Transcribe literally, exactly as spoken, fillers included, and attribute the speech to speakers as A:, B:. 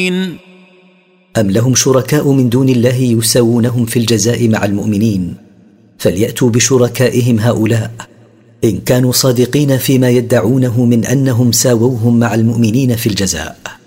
A: أم لهم شركاء من دون الله يساوونهم في الجزاء مع المؤمنين؟ فليأتوا بشركائهم هؤلاء إن كانوا صادقين فيما يدعونه من أنهم ساووهم مع المؤمنين في الجزاء.